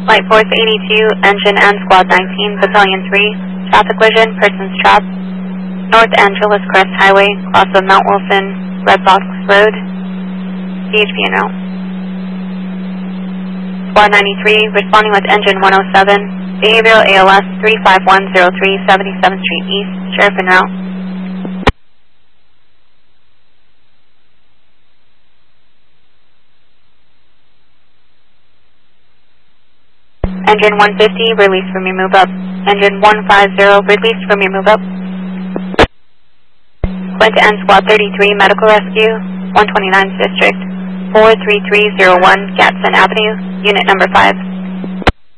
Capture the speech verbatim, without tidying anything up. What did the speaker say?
Light Force eighty-two, Engine and Squad nineteen, Battalion three, traffic collision, persons trapped. North Angeles Crest Highway, cross of Mount Wilson, Red Box Road, C H P en route. Squad ninety-three, responding with Engine one oh seven, behavioral A L S three five one zero three, seventy-seventh Street East, Sheriff en route. Engine one fifty, release from your move up. Engine one fifty, release from your move up. Quint and Squad thirty-three, Medical Rescue, one twenty-ninth District, four three three zero one, Gadsden Avenue, Unit number five.